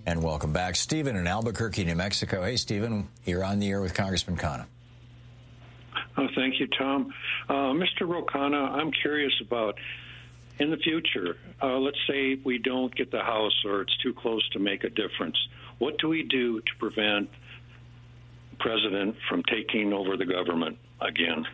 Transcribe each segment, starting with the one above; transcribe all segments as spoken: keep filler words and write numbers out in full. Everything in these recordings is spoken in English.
And welcome back. Stephen in Albuquerque, New Mexico. Hey, Stephen, you're on the air with Congressman Khanna. Oh, thank you, Tom. Uh, Mister Ro Khanna, I'm curious about, in the future, uh, let's say we don't get the House or it's too close to make a difference. What do we do to prevent the president from taking over the government again?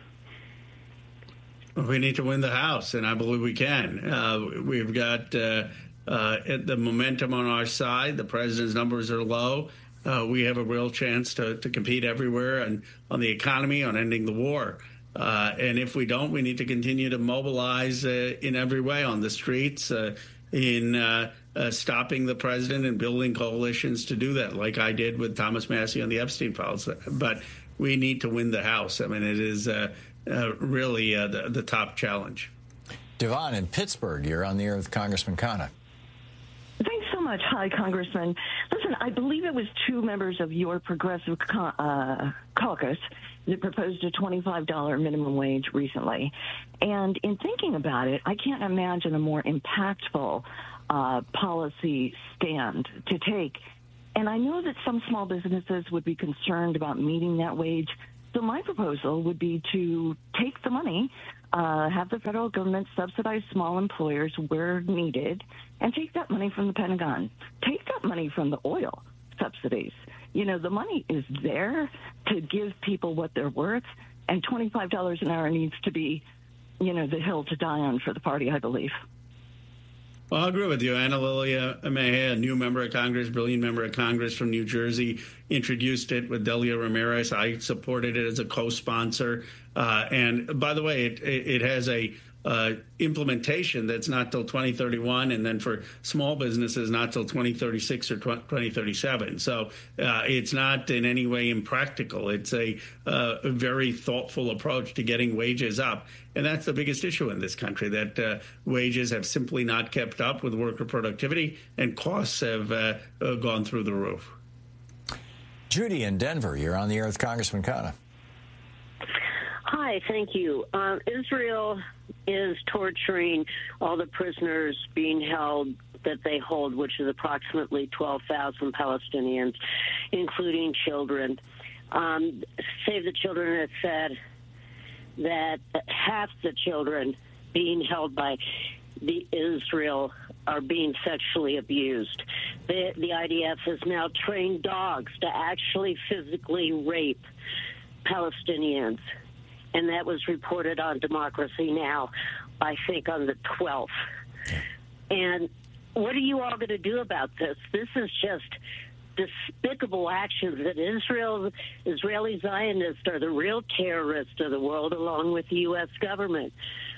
We need to win the House, and I believe we can. Uh, we've got uh, uh, the momentum on our side. The president's numbers are low. Uh, we have a real chance to, to compete everywhere and on the economy, on ending the war. Uh, and if we don't, we need to continue to mobilize uh, in every way on the streets, uh, in uh, uh, stopping the president and building coalitions to do that, like I did with Thomas Massie on the Epstein files. But we need to win the House. I mean, it is uh, uh, really uh, the, the top challenge. Devon in Pittsburgh, you're on the air with Congressman Khanna. Thanks so much. Hi, Congressman. Listen, I believe it was two members of your progressive ca- uh, caucus that proposed a twenty-five dollars minimum wage recently. And in thinking about it, I can't imagine a more impactful uh, policy stand to take. And I know that some small businesses would be concerned about meeting that wage. So my proposal would be to take the money, uh, have the federal government subsidize small employers where needed, and take that money from the Pentagon. Take that money from the oil subsidies. You know, the money is there to give people what they're worth, and twenty-five dollars an hour needs to be, you know, the hill to die on for the party, I believe. Well, I agree with you. Anna Lilia Mejia, a new member of Congress, brilliant member of Congress from New Jersey, introduced it with Delia Ramirez. I supported it as a co-sponsor. Uh, and by the way, it, it has a uh, implementation that's not till twenty thirty-one, and then for small businesses, not till twenty thirty-six or twenty thirty-seven. So uh, it's not in any way impractical. It's a, uh, a very thoughtful approach to getting wages up. And that's the biggest issue in this country, that uh, wages have simply not kept up with worker productivity, and costs have uh, uh, gone through the roof. Judy in Denver, you're on the air with Congressman Khanna. Hi, thank you. Uh, Israel is torturing all the prisoners being held that they hold, which is approximately twelve thousand Palestinians, including children. Um, Save the Children has said that half the children being held by the Israel are being sexually abused. The, the I D F has now trained dogs to actually physically rape Palestinians. And that was reported on Democracy Now!, I think, on the twelfth. And what are you all going to do about this? This is just despicable actions that Israel, Israeli Zionists are the real terrorists of the world, along with the U S government.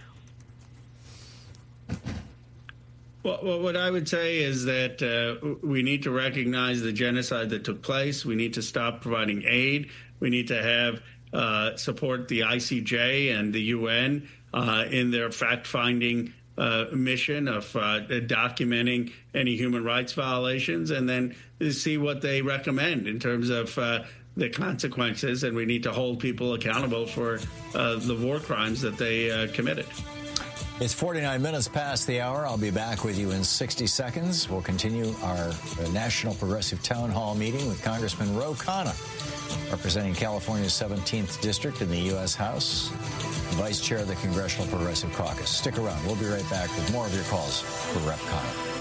Well, what I would say is that uh, we need to recognize the genocide that took place. We need to stop providing aid. We need to have uh, support the I C J and the U N uh, in their fact-finding uh, mission of uh, documenting any human rights violations, and then see what they recommend in terms of uh, the consequences. And we need to hold people accountable for uh, the war crimes that they uh, committed. It's forty-nine minutes past the hour. I'll be back with you in sixty seconds. We'll continue our National Progressive Town Hall meeting with Congressman Ro Khanna, representing California's seventeenth District in the U S House, Vice Chair of the Congressional Progressive Caucus. Stick around. We'll be right back with more of your calls for Representative Khanna.